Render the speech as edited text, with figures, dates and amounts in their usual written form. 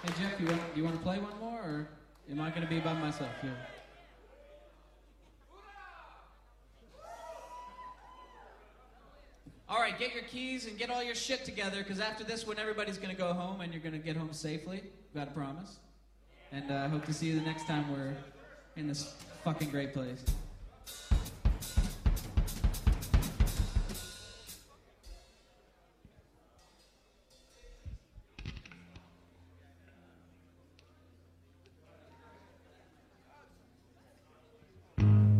Hey Jeff, you want to play one more, or am I going to be by myself here? All right, get your keys and get all your shit together, because after this one, everybody's going to go home, and you're going to get home safely. Got a promise. And I hope to see you the next time we're in this fucking great place.